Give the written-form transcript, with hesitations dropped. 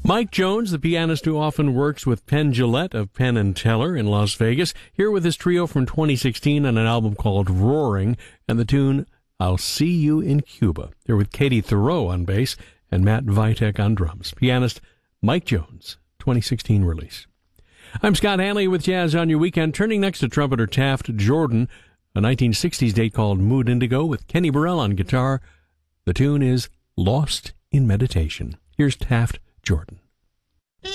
Mike Jones, the pianist who often works with Penn Jillette of Penn & Teller in Las Vegas, here with his trio from 2016 on an album called Roaring, and the tune I'll See You in Cuba. They're with Katie Thoreau on bass and Matt Vitek on drums. Pianist Mike Jones, 2016 release. I'm Scott Hanley with Jazz on Your Weekend, turning next to trumpeter Taft Jordan, a 1960s date called Mood Indigo with Kenny Burrell on guitar. The tune is Lost in Meditation. Here's Taft Jordan.